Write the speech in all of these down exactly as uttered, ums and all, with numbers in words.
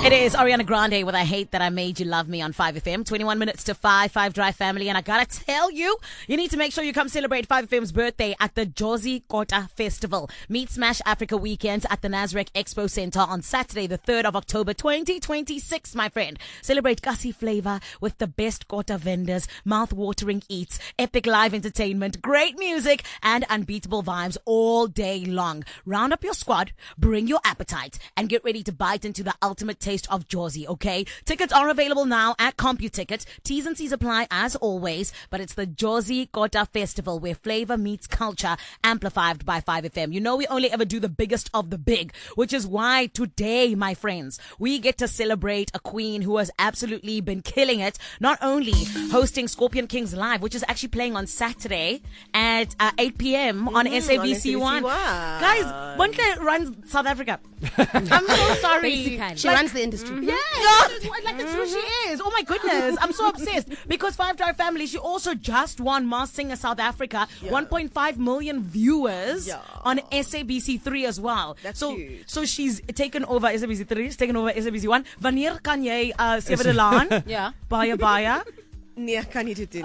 It is Ariana Grande with I Hate That I Made You Love Me on five F M. twenty-one minutes to five, five Drive family. And I gotta tell you, you need to make sure you come celebrate five F M's birthday at the Jozi Kota Festival. Meet Smash Africa weekend at the Nasrec Expo Center on Saturday, the third of October, twenty twenty-six, my friend. Celebrate Kasi flavor with the best Kota vendors, mouth-watering eats, epic live entertainment, great music, and unbeatable vibes all day long. Round up your squad, bring your appetite, and get ready to bite into the ultimate taste of Jozi, okay? Tickets are available now at CompuTicket. T's and C's apply as always, but it's the Jozi Kota Festival where flavor meets culture, amplified by five F M. You know we only ever do the biggest of the big, which is why today, my friends, we get to celebrate a queen who has absolutely been killing it, not only hosting Scorpion Kings Live, which is actually playing on Saturday at uh, eight p.m. on mm, S A B C one. Guys, Bontle runs South Africa. I'm so sorry. Basically. She like, runs the industry. Yeah, yeah. Like that's who she is. Oh my goodness, I'm so obsessed because Five Drive family. She also just won Masked Singer South Africa, yeah. one point five million viewers yeah. on S A B C three as well. That's so, huge. so she's taken over S A B C three. She's taken over S A B C one. Wanneer kan jy uh, sewe de laan? Yeah. Baie baie. Nee, kan nie dit doen.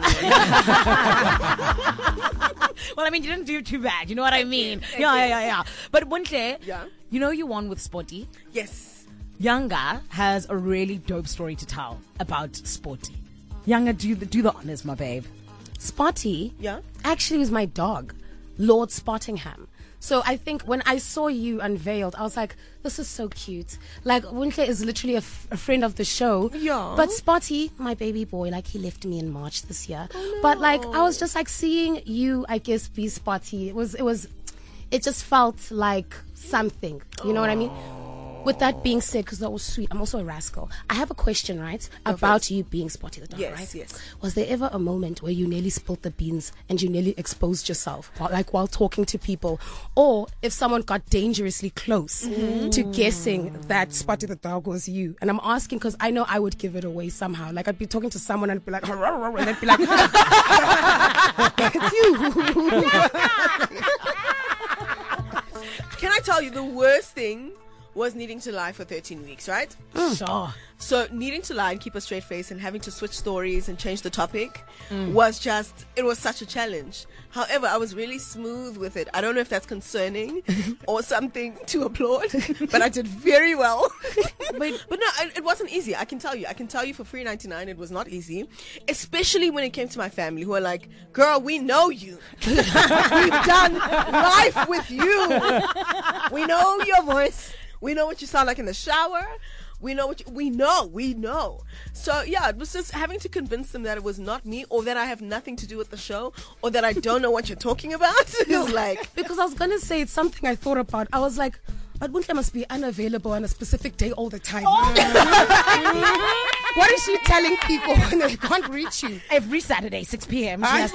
Well, I mean, you didn't do too bad. You know what I mean? Yeah, yeah, yeah, yeah. But Buntle, yeah. you know you won with Sporty. Yes. Younger has a really dope story to tell about Sporty. Younger, do the, do the honors, my babe. Spotty yeah. actually was my dog, Lord Spottingham. So I think when I saw you unveiled, I was like, this is so cute. Like, Wintle is literally a, f- a friend of the show. Yeah. But Spotty, my baby boy, like, he left me in March this year. Oh, no. But, like, I was just, like, seeing you, I guess, be Spotty. It was, it was, it just felt like something. You know what I mean? With that being said, because that was sweet, I'm also a rascal. I have a question, right, Go about first. you being Spotty the dog, yes, right? Yes, Was there ever a moment where you nearly spilled the beans and you nearly exposed yourself, while, like while talking to people? Or if someone got dangerously close mm-hmm. to guessing that Spotty the dog was you? And I'm asking because I know I would give it away somehow. Like, I'd be talking to someone and I'd be like, and they'd be like, it's you. Can I tell you the worst thing was needing to lie for thirteen weeks, right? Mm. Sure. So needing to lie and keep a straight face and having to switch stories and change the topic mm. was just, it was such a challenge. However, I was really smooth with it. I don't know if that's concerning or something to applaud, but I did very well. but, but no, it wasn't easy. I can tell you. I can tell you for free ninety-nine, it was not easy, especially when it came to my family who are like, girl, we know you. We've done life with you. We know your voice. We know what you sound like in the shower. We know what you, we know, we know. So yeah, it was just having to convince them that it was not me, or that I have nothing to do with the show, or that I don't know what you're talking about. It's like, because I was gonna say it's something I thought about. I was like, but Buntle must be unavailable on a specific day all the time. Oh. What is she telling people when they can't reach you? Every Saturday, six p.m. She I has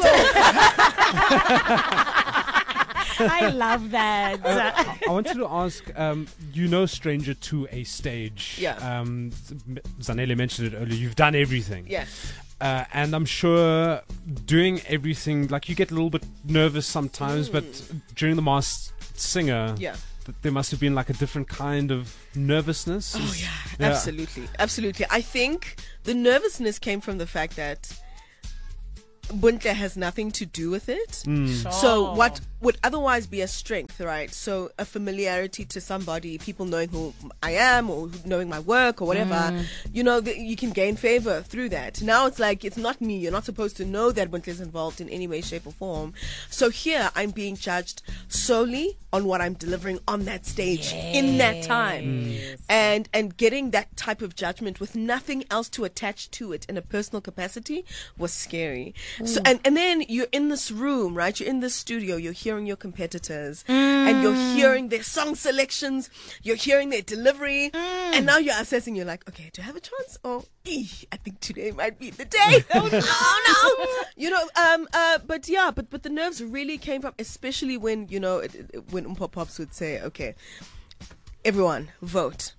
to. I love that. Uh, I, I wanted to ask, um, you know Stranger to a stage. Yeah. Um, Zanele mentioned it earlier. You've done everything. Yeah. Uh, and I'm sure doing everything, like you get a little bit nervous sometimes, mm. but during the Masked Singer, yeah. th- there must have been like a different kind of nervousness. Oh, yeah, yeah. Absolutely. Absolutely. I think the nervousness came from the fact that Buntle has nothing to do with it. Mm. Sure. So what would otherwise be a strength, right? So a familiarity to somebody, people knowing who I am or knowing my work or whatever, mm. you know, the, you can gain favor through that. Now it's like, it's not me. You're not supposed to know that Buntle is involved in any way, shape or form. So here I'm being judged solely on what I'm delivering on that stage yes. in that time. Mm. And, and getting that type of judgment with nothing else to attach to it in a personal capacity was scary. Mm. So, and, and then you're in this room, right? You're in this studio, you're hearing your competitors mm. and you're hearing their song selections, you're hearing their delivery, mm. and now you're assessing, you're like, okay, do I have a chance? Or, I think today might be the day. Oh no, no. You know, um, uh, but yeah, but, but the nerves really came from, especially when, you know, it, it, when Umpa Pops would say, okay, everyone vote. Mm.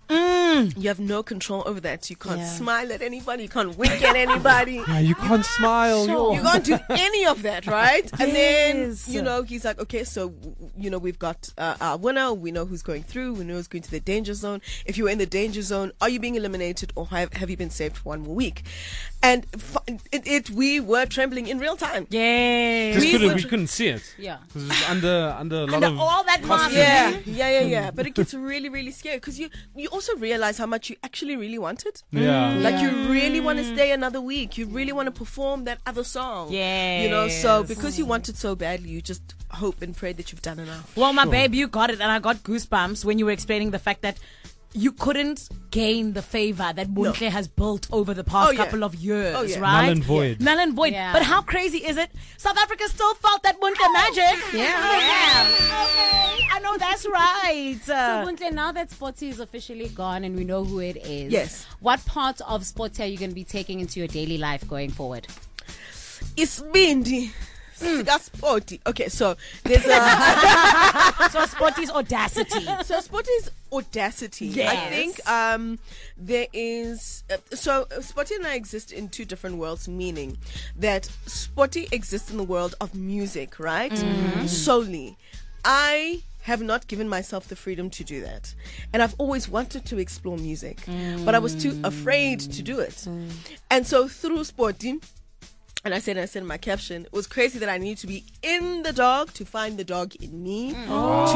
Mm. You have no control over that. You can't Yeah. smile at anybody. You can't wink at anybody. Yeah, you can't smile. Sure. You can't do any of that, right? And Yes. then, you know, he's like, okay, so, you know, we've got uh, our winner. We know who's going through. We know who's going to the danger zone. If you're in the danger zone, are you being eliminated or have, have you been saved for one more week? And f- it, it, we were trembling in real time. Yes. Just We couldn't, were- we couldn't see it. Yeah. Because it's under, under a lot Under of all that mask. costume. Yeah, yeah, yeah, yeah. But it gets really, really scary because you, you also realize how much you actually really wanted. Yeah. Like you really want to stay another week. You really want to perform that other song. You know, so Yes. because you want it so badly, you just hope and pray that you've done enough. Well, my babe, you got it, and I got goosebumps when you were explaining the fact that you couldn't gain the favor that Muntle has built over the past Oh, yeah. couple of years, Oh, yeah. right? Null and void. Null and void. Yeah. But how crazy is it? South Africa still felt that Muntle magic. Yeah. Okay, I know that's right. So, Uh, Buntle, now that Sporty is officially gone and we know who it is, Yes. what part of Sporty are you going to be taking into your daily life going forward? It's Bindi. That's sporty. Okay, so there's a so Sporty's audacity. so sporty's audacity. I Yes. think um there is uh, so uh, Sporty and I exist in two different worlds, meaning that Sporty exists in the world of music, right? Solely. I have not given myself the freedom to do that. And I've always wanted to explore music, but I was too afraid to do it. And so through Sporty, and I said, and I said in my caption, it was crazy that I needed to be in the dog to find the dog in me to do it.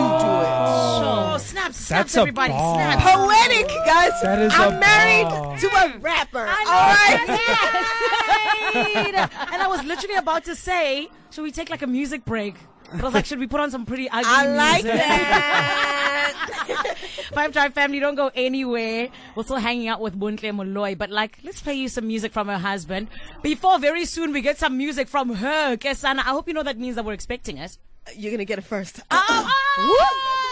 Oh, snaps, snaps, That's a everybody, bar. snaps. Poetic, guys. That is I'm a married bar. to a rapper. All Right. right. And I was literally about to say, should we take like a music break? But I was like, should we put on some pretty ugly I like music? that. Five Drive family, don't go anywhere. We're still hanging out with Buntle Moloi, but like, let's play you some music from her husband before very soon we get some music from her. Kesana, I hope you know that means that we're expecting it. You're going to get it first. Oh, oh!